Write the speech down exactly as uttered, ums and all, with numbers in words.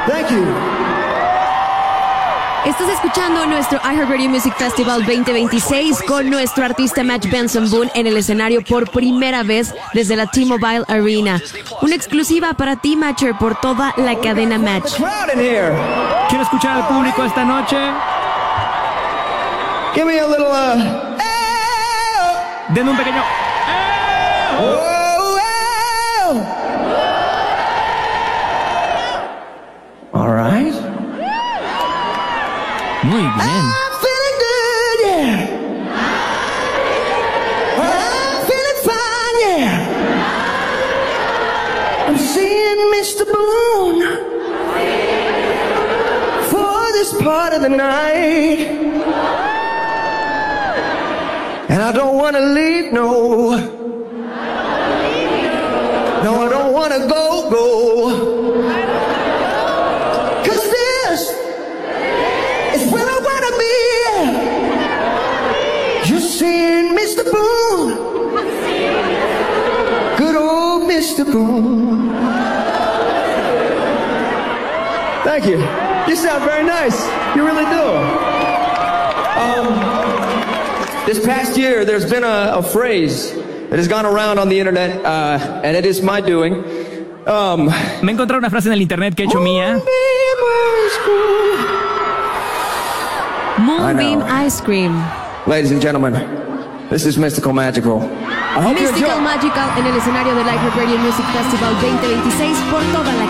Thank you. Estás escuchando nuestro iHeartRadio Music Festival veinte veintiséis con nuestro artista Match Benson Boone en el escenario por primera vez desde la T-Mobile Arena. Una exclusiva para ti, Matcher, por toda la cadena Match. Quiero escuchar al público esta noche. Give me a little, uh... Den un pequeño... Oh, oh. All right. Muy bien. I'm feeling good, yeah. I'm feeling fine, yeah. I'm seeing Mister Boone for this part of the night, and I don't want to leave, no. No, I don't want to go, go. Seeing Mister Boone, good old Mister Boone. Thank you. You sound very nice. You really do. Um, this past year, there's been a, a phrase that has gone around on the internet, uh, and it is my doing. Um, Me he encontrado una frase en el internet que he hecho mía. Moonbeam Ice Cream. Ladies and gentlemen, this is Mystical Magical. I hope Mystical Magical en el escenario del iHeartRadio Music Festival veinte veintiséis por toda la